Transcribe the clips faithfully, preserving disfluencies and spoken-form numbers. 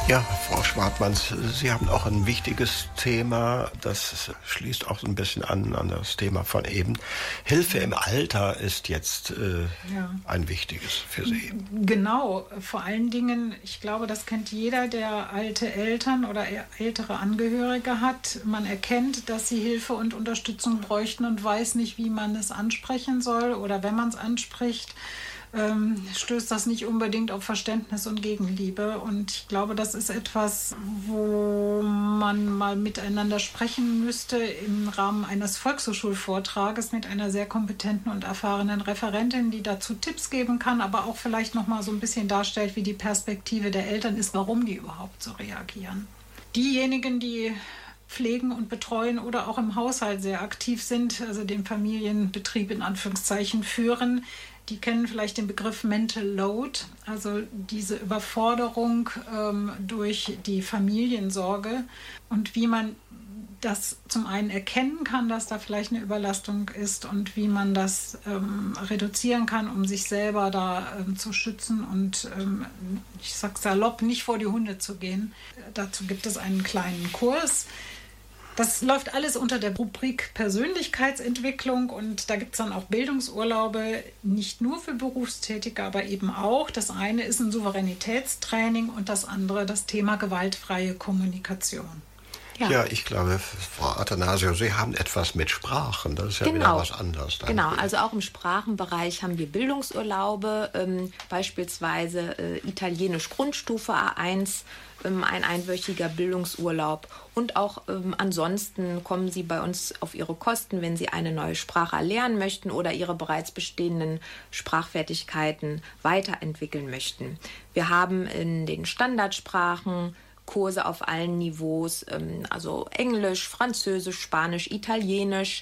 Ja, Frau Schwartmanns, Sie haben auch ein wichtiges Thema, das schließt auch so ein bisschen an, an das Thema von eben. Hilfe im Alter ist jetzt äh, ja. ein wichtiges für Sie. Genau, vor allen Dingen, ich glaube, das kennt jeder, der alte Eltern oder ältere Angehörige hat. Man erkennt, dass sie Hilfe und Unterstützung bräuchten und weiß nicht, wie man es ansprechen soll, oder wenn man es anspricht, Ähm, stößt das nicht unbedingt auf Verständnis und Gegenliebe. Und ich glaube, das ist etwas, wo man mal miteinander sprechen müsste im Rahmen eines Volkshochschulvortrages mit einer sehr kompetenten und erfahrenen Referentin, die dazu Tipps geben kann, aber auch vielleicht noch mal so ein bisschen darstellt, wie die Perspektive der Eltern ist, warum die überhaupt so reagieren. Diejenigen, die pflegen und betreuen oder auch im Haushalt sehr aktiv sind, also den Familienbetrieb in Anführungszeichen führen, die kennen vielleicht den Begriff Mental Load, also diese Überforderung ähm, durch die Familiensorge und wie man das zum einen erkennen kann, dass da vielleicht eine Überlastung ist und wie man das ähm, reduzieren kann, um sich selber da ähm, zu schützen und ähm, ich sag salopp, nicht vor die Hunde zu gehen. Dazu gibt es einen kleinen Kurs. Das läuft alles unter der Rubrik Persönlichkeitsentwicklung und da gibt es dann auch Bildungsurlaube, nicht nur für Berufstätige, aber eben auch. Das eine ist ein Souveränitätstraining und das andere das Thema gewaltfreie Kommunikation. Ja. ja, ich glaube, Frau Attanasio, Sie haben etwas mit Sprachen. Das ist ja genau. wieder was anderes. Danke. Genau, also auch im Sprachenbereich haben wir Bildungsurlaube, ähm, beispielsweise äh, Italienisch Grundstufe A eins, ähm, ein einwöchiger Bildungsurlaub. Und auch ähm, ansonsten kommen Sie bei uns auf Ihre Kosten, wenn Sie eine neue Sprache erlernen möchten oder Ihre bereits bestehenden Sprachfertigkeiten weiterentwickeln möchten. Wir haben in den Standardsprachen Kurse auf allen Niveaus, also Englisch, Französisch, Spanisch, Italienisch,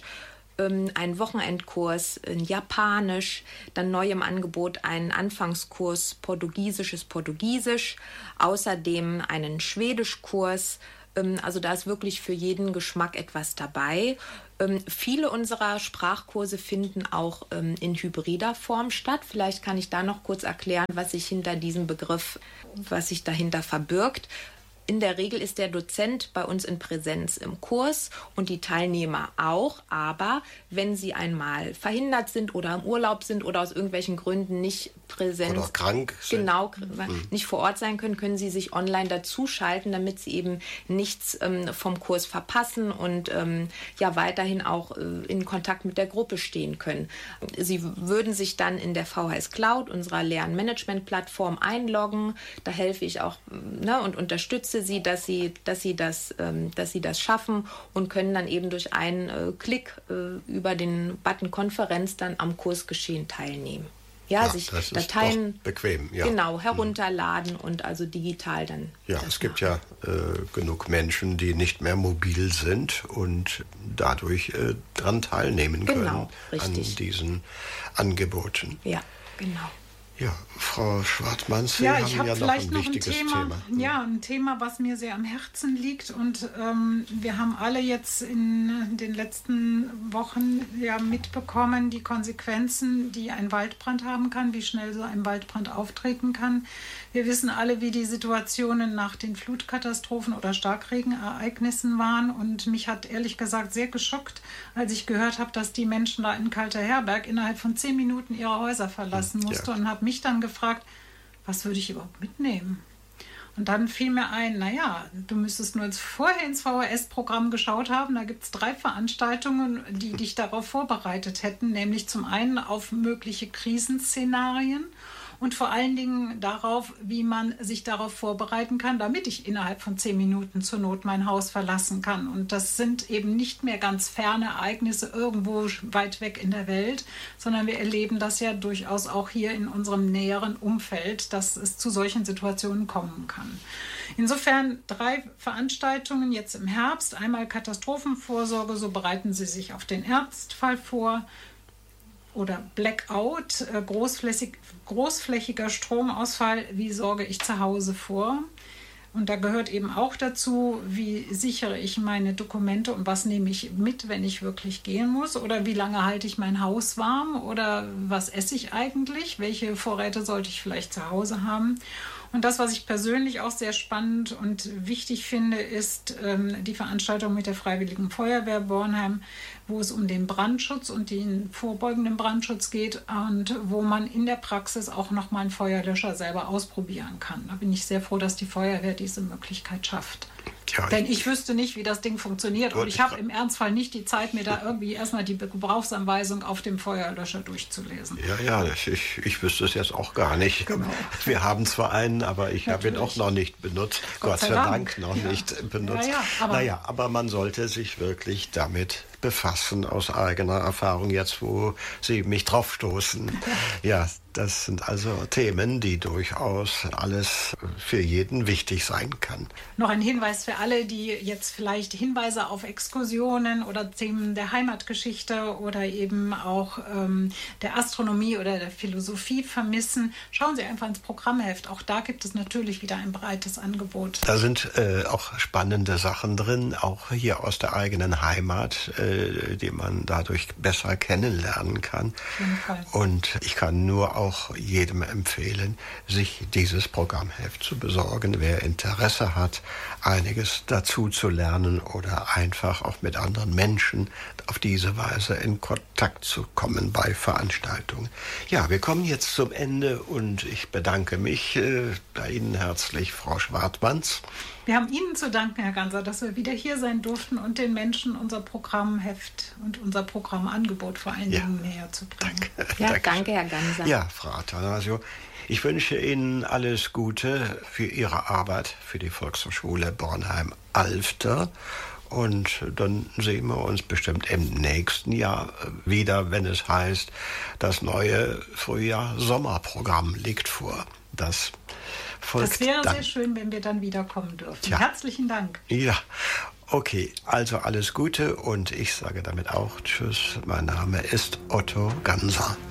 ein Wochenendkurs in Japanisch, dann neu im Angebot einen Anfangskurs Portugiesisches Portugiesisch, außerdem einen Schwedischkurs. Also da ist wirklich für jeden Geschmack etwas dabei. Ähm, viele unserer Sprachkurse finden auch ähm, in hybrider Form statt. Vielleicht kann ich da noch kurz erklären, was sich hinter diesem Begriff, was sich dahinter verbirgt. In der Regel ist der Dozent bei uns in Präsenz im Kurs und die Teilnehmer auch. Aber wenn sie einmal verhindert sind oder im Urlaub sind oder aus irgendwelchen Gründen nicht präsent oder krank sind. Genau, mhm. nicht vor Ort sein können, können sie sich online dazuschalten, damit sie eben nichts ähm, vom Kurs verpassen und ähm, ja weiterhin auch äh, in Kontakt mit der Gruppe stehen können. Sie würden sich dann in der V H S Cloud, unserer Lernmanagement-Plattform, einloggen. Da helfe ich auch ne, und unterstütze sie, dass sie, dass sie das, ähm, dass sie das schaffen und können dann eben durch einen äh, Klick äh, über den Button Konferenz dann am Kursgeschehen teilnehmen. Ja, ja, sich das Dateien ist bequem, ja. genau herunterladen mhm. und also digital dann. Ja, es gibt machen. ja äh, genug Menschen, die nicht mehr mobil sind und dadurch äh, dran teilnehmen können genau, an diesen Angeboten. Ja, genau. Ja, Frau Schwartmanns, Sie ja, haben ich hab ja noch vielleicht ein noch ein wichtiges Thema, Thema. Ja, ein Thema, was mir sehr am Herzen liegt. Und ähm, wir haben alle jetzt in den letzten Wochen ja mitbekommen, die Konsequenzen, die ein Waldbrand haben kann, wie schnell so ein Waldbrand auftreten kann. Wir wissen alle, wie die Situationen nach den Flutkatastrophen oder Starkregenereignissen waren. Und mich hat ehrlich gesagt sehr geschockt, als ich gehört habe, dass die Menschen da in Kalterherberg innerhalb von zehn Minuten ihre Häuser verlassen mussten. Ja. Und habe mich dann gefragt, was würde ich überhaupt mitnehmen? Und dann fiel mir ein, naja, du müsstest nur vorher ins V H S-Programm geschaut haben. Da gibt es drei Veranstaltungen, die dich darauf vorbereitet hätten, nämlich zum einen auf mögliche Krisenszenarien und vor allen Dingen darauf, wie man sich darauf vorbereiten kann, damit ich innerhalb von zehn Minuten zur Not mein Haus verlassen kann. Und das sind eben nicht mehr ganz ferne Ereignisse irgendwo weit weg in der Welt, sondern wir erleben das ja durchaus auch hier in unserem näheren Umfeld, dass es zu solchen Situationen kommen kann. Insofern drei Veranstaltungen jetzt im Herbst. Einmal Katastrophenvorsorge, so bereiten Sie sich auf den Ernstfall vor. Oder Blackout, großflächig, großflächiger Stromausfall, wie sorge ich zu Hause vor? Und da gehört eben auch dazu, wie sichere ich meine Dokumente und was nehme ich mit, wenn ich wirklich gehen muss? Oder wie lange halte ich mein Haus warm? Oder was esse ich eigentlich? Welche Vorräte sollte ich vielleicht zu Hause haben? Und das, was ich persönlich auch sehr spannend und wichtig finde, ist ähm, die Veranstaltung mit der Freiwilligen Feuerwehr Bornheim, wo es um den Brandschutz und den vorbeugenden Brandschutz geht und wo man in der Praxis auch nochmal einen Feuerlöscher selber ausprobieren kann. Da bin ich sehr froh, dass die Feuerwehr diese Möglichkeit schafft. Ja, Denn ich, ich wüsste nicht, wie das Ding funktioniert. Und ich habe im Ernstfall nicht die Zeit, mir da irgendwie erstmal die Gebrauchsanweisung auf dem Feuerlöscher durchzulesen. Ja, ja, ich, ich wüsste es jetzt auch gar nicht. Genau. Wir haben zwar einen, aber ich habe ihn auch noch nicht benutzt. Gott, Gott sei Dank, Dank noch ja. nicht benutzt. Ja, ja, aber, naja, aber man sollte sich wirklich damit befassen, aus eigener Erfahrung jetzt, wo Sie mich drauf stoßen. Ja, das sind also Themen, die durchaus alles für jeden wichtig sein kann. Noch ein Hinweis für alle, die jetzt vielleicht Hinweise auf Exkursionen oder Themen der Heimatgeschichte oder eben auch ähm, der Astronomie oder der Philosophie vermissen. Schauen Sie einfach ins Programmheft. Auch da gibt es natürlich wieder ein breites Angebot. Da sind äh, auch spannende Sachen drin, auch hier aus der eigenen Heimat, äh, die man dadurch besser kennenlernen kann. Auf jeden Fall. Und ich kann nur auch auch jedem empfehlen, sich dieses Programmheft zu besorgen. Wer Interesse hat, einiges dazu zu lernen oder einfach auch mit anderen Menschen auf diese Weise in Kontakt zu kommen bei Veranstaltungen. Ja, wir kommen jetzt zum Ende und ich bedanke mich äh, bei Ihnen herzlich, Frau Schwartmanns. Wir haben Ihnen zu danken, Herr Ganser, dass wir wieder hier sein durften und den Menschen unser Programmheft und unser Programmangebot vor allen Dingen ja. näher zu bringen. Danke. Ja, danke, Herr Ganser. Ja, Frau Athanasio, ich wünsche Ihnen alles Gute für Ihre Arbeit für die Volkshochschule Bornheim-Alfter. Und dann sehen wir uns bestimmt im nächsten Jahr wieder, wenn es heißt, das neue Frühjahr-Sommerprogramm liegt vor. Das folgt Das wäre dann. sehr schön, wenn wir dann wiederkommen dürfen. Ja. Herzlichen Dank. Ja, okay. Also alles Gute und ich sage damit auch Tschüss. Mein Name ist Otto Ganser.